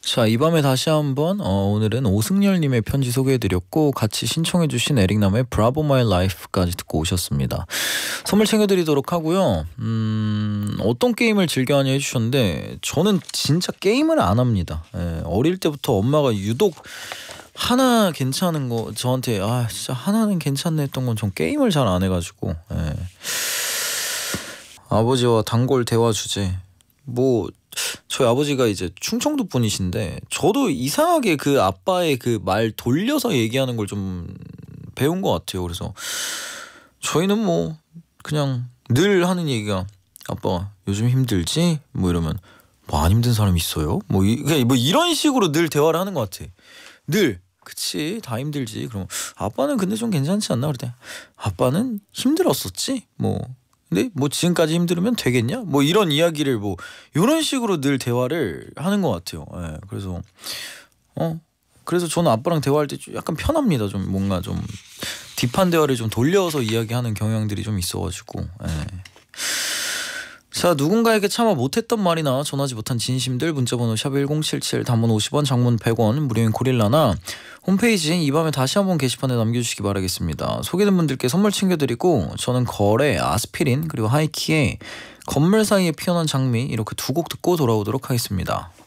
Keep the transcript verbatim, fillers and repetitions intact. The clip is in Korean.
자, 이 밤에 다시 한번 어, 오늘은 오승열님의 편지 소개해드렸고 같이 신청해주신 에릭남의 브라보 마이 라이프까지 듣고 오셨습니다. 선물 챙겨드리도록 하고요. 음, 어떤 게임을 즐겨하냐 해주셨는데 저는 진짜 게임을 안 합니다. 예, 어릴 때부터 엄마가 유독 하나 괜찮은 거 저한테 아 진짜 하나는 괜찮네 했던 건 전 게임을 잘 안 해가지고 예. 아버지와 단골 대화 주제 뭐 저희 아버지가 이제 충청도 분이신데 저도 이상하게 그 아빠의 그 말 돌려서 얘기하는 걸 좀 배운 것 같아요. 그래서 저희는 뭐 그냥 늘 하는 얘기가 아빠 요즘 힘들지? 뭐 이러면 뭐 안 힘든 사람 있어요? 뭐, 이, 그냥 뭐 이런 식으로 늘 대화를 하는 것 같아. 늘 그치 다 힘들지. 그럼 아빠는 근데 좀 괜찮지 않나? 그랬더니 아빠는 힘들었었지? 뭐 근데 뭐 지금까지 힘들으면 되겠냐? 뭐 이런 이야기를 뭐 이런 식으로 늘 대화를 하는 것 같아요. 예, 그래서 어 그래서 저는 아빠랑 대화할 때 좀 약간 편합니다. 좀 뭔가 좀 딥한 대화를 좀 돌려서 이야기하는 경향들이 좀 있어가지고. 예. 자, 누군가에게 차마 못했던 말이나 전하지 못한 진심들 문자번호 샵 일공칠칠 단문 오십 원 장문 백 원 무료인 고릴라나 홈페이지 이 밤에 다시 한번 게시판에 남겨주시기 바라겠습니다. 소개된 분들께 선물 챙겨드리고 저는 거래, 아스피린 그리고 하이키의 건물 사이에 피어난 장미 이렇게 두 곡 듣고 돌아오도록 하겠습니다.